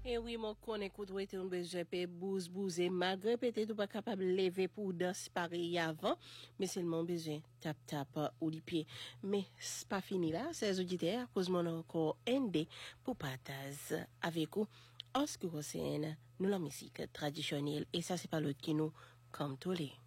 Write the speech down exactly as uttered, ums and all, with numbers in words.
Et oui, mon connaît qu'on doit être un besoin de bouse bouse malgré peut-être pas capable de lever pour danser pareil avant, mais seulement besoin tap tap ou les pieds. Mais c'est pas fini là, c'est auditeurs à cause mon encore endé pour partager avec vous en ce qui concerne nous la musique traditionnelle et ça c'est pas l'autre qui nous comme tous les